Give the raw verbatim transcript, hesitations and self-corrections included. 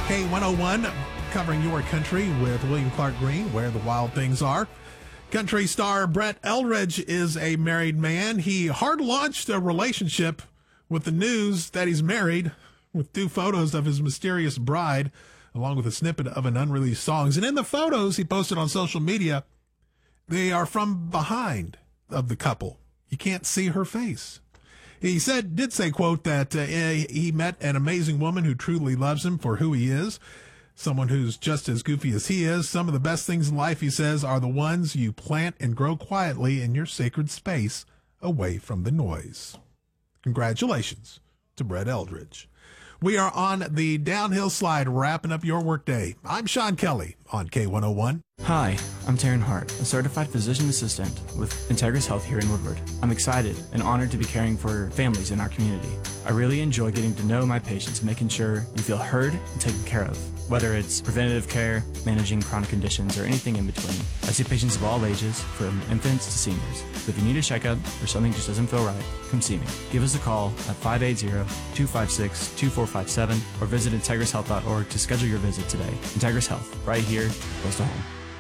K one oh one, covering your country with William Clark Green, where the wild things are. Country star Brett Eldredge is a married man. He hard launched a relationship with the news that he's married, with two photos of his mysterious bride, along with a snippet of an unreleased song. And in the photos he posted on social media, they are from behind of the couple. You can't see her face. He said, did say, quote, that uh, he met an amazing woman who truly loves him for who he is, someone who's just as goofy as he is. Some of the best things in life, he says, are the ones you plant and grow quietly in your sacred space away from the noise. Congratulations to Brett Eldredge. We are on the downhill slide, wrapping up your workday. I'm Sean Kelly on K one oh one. Hi, I'm Taryn Hart, a certified physician assistant with Integris Health here in Woodward. I'm excited and honored to be caring for families in our community. I really enjoy getting to know my patients and making sure you feel heard and taken care of, whether it's preventative care, managing chronic conditions, or anything in between. I see patients of all ages, from infants to seniors. So if you need a checkup or something just doesn't feel right, come see me. Give us a call at five eight zero, two five six, two four five seven or visit integris health dot org to schedule your visit today. Integris Health, right here, close to home.